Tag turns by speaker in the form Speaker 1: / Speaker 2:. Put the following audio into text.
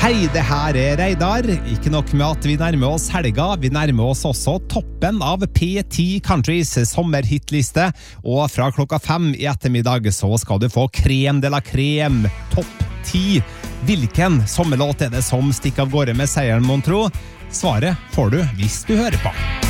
Speaker 1: Hei, det her Reidar. Ikke nok med at vi nærmer oss helga, vi nærmer oss også toppen av P10 Countries sommerhitliste, og fra klokka 5 i ettermiddag så skal du få Crème de la Crème, topp 10. Hvilken sommerlåt det som stikker av gårde med seieren, mon tro? Svaret får du hvis du hører på.